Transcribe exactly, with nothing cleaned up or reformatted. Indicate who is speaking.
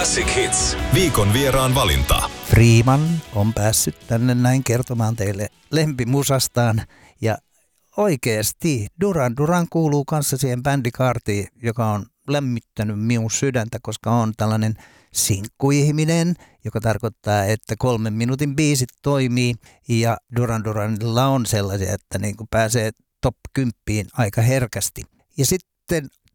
Speaker 1: Classic Hits. Viikon vieraan valinta.
Speaker 2: Freeman on päässyt tänne näin kertomaan teille lempimusastaan ja oikeasti Duran Duran kuuluu kanssa siihen bändikaartiin, joka on lämmittänyt minun sydäntä, koska on tällainen sinkkuihminen, joka tarkoittaa, että kolmen minuutin biisit toimii ja Duran Duranilla on sellaisia, että niin kuin pääsee top kymppiin aika herkästi. Ja sitten